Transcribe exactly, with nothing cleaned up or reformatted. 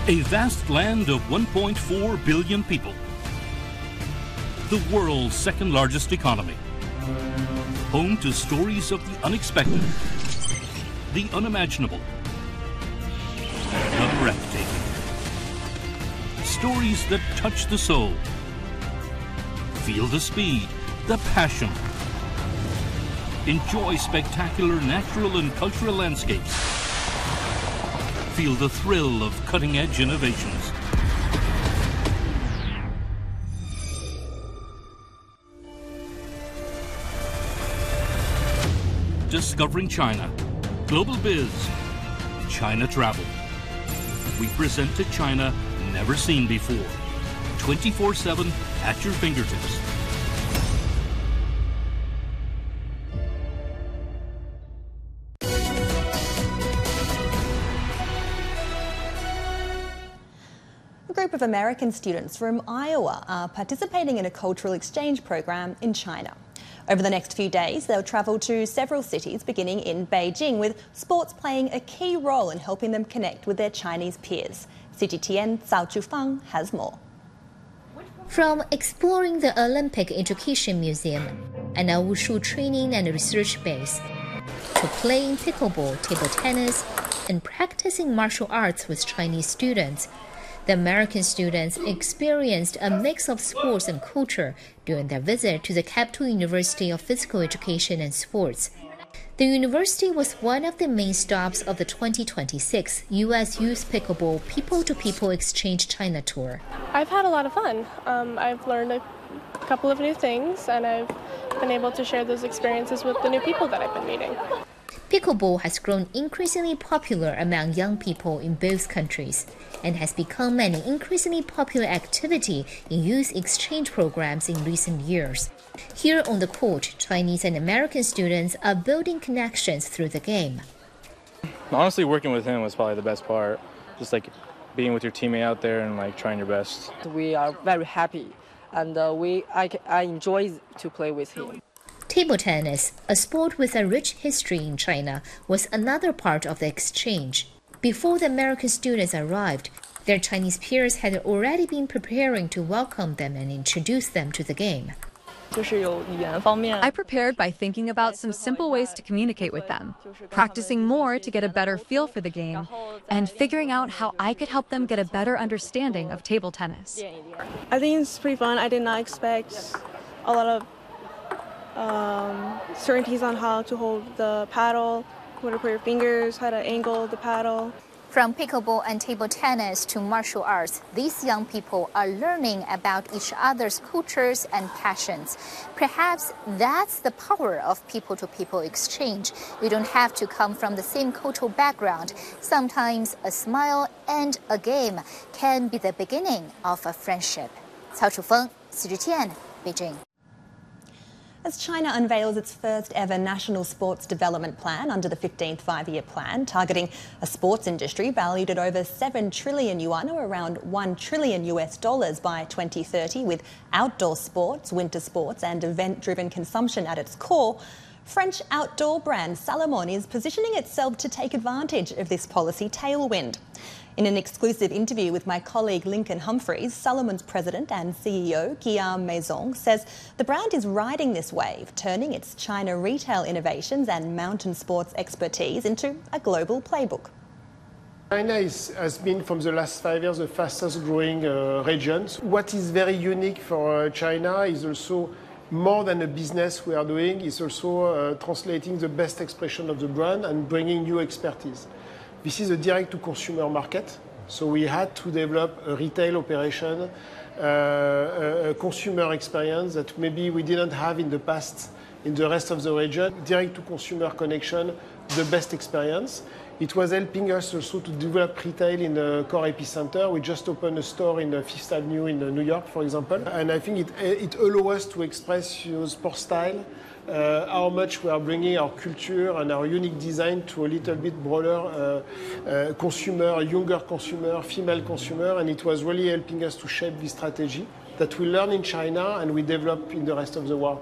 A vast land of one point four billion people. The world's second largest economy. Home to stories of the unexpected, the unimaginable, the breathtaking. Stories that touch the soul. Feel the speed, the passion. Enjoy spectacular natural and cultural landscapes. Feel the thrill of cutting-edge innovations. Discovering China. Global Biz. China Travel. We present to China never seen before. twenty-four seven at your fingertips. A group of American students from Iowa are participating in a cultural exchange program in China. Over the next few days, they'll travel to several cities, beginning in Beijing, with sports playing a key role in helping them connect with their Chinese peers. C G T N Cao Chufang has more. From exploring the Olympic Education Museum and a wushu training and research base, to playing pickleball, table tennis, and practicing martial arts with Chinese students, the American students experienced a mix of sports and culture during their visit to the Capital University of Physical Education and Sports. The university was one of the main stops of the twenty twenty-six U S Youth Pickleball People-to-People Exchange China Tour. I've had a lot of fun. Um, I've learned a couple of new things, and I've been able to share those experiences with the new people that I've been meeting. Pickleball has grown increasingly popular among young people in both countries and has become an increasingly popular activity in youth exchange programs in recent years. Here on the court, Chinese and American students are building connections through the game. Honestly, working with him was probably the best part. Just like being with your teammate out there and like trying your best. We are very happy, and uh, we I, I enjoy to play with him. Table tennis, a sport with a rich history in China, was another part of the exchange. Before the American students arrived, their Chinese peers had already been preparing to welcome them and introduce them to the game. I prepared by thinking about some simple ways to communicate with them, practicing more to get a better feel for the game, and figuring out how I could help them get a better understanding of table tennis. I think it's pretty fun. I did not expect a lot of um, certainties on how to hold the paddle, where to put your fingers, how to angle the paddle. From pickleball and table tennis to martial arts, these young people are learning about each other's cultures and passions. Perhaps that's the power of people-to-people exchange. You don't have to come from the same cultural background. Sometimes a smile and a game can be the beginning of a friendship. Cao Chufeng, C G T N, Beijing. As China unveils its first ever national sports development plan under the fifteenth five-year plan, targeting a sports industry valued at over seven trillion yuan, or around one trillion U S dollars by twenty thirty, with outdoor sports, winter sports and event-driven consumption at its core, French outdoor brand Salomon is positioning itself to take advantage of this policy tailwind. In an exclusive interview with my colleague Lincoln Humphreys, Salomon's president and C E O Guillaume Maison says the brand is riding this wave, turning its China retail innovations and mountain sports expertise into a global playbook. China is, has been, from the last five years, the fastest growing uh, region. What is very unique for uh, China is also more than a business we are doing, is also uh, translating the best expression of the brand and bringing new expertise. This is a direct-to-consumer market, so we had to develop a retail operation, uh, a, a consumer experience that maybe we didn't have in the past in the rest of the region. Direct-to-consumer connection, the best experience. It was helping us also to develop retail in the core epicenter. We just opened a store in Fifth Avenue in New York, for example. And I think it, it allows us to express you know, sport style, uh, how much we are bringing our culture and our unique design to a little bit broader uh, uh, consumer, younger consumer, female consumer. And it was really helping us to shape this strategy that we learn in China and we develop in the rest of the world.